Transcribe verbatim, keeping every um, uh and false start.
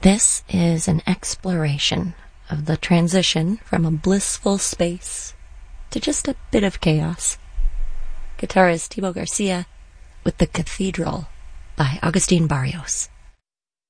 This is an exploration of the transition from a blissful space to just a bit of chaos. Guitarist Thibaut Garcia with The Cathedral by Agustin Barrios.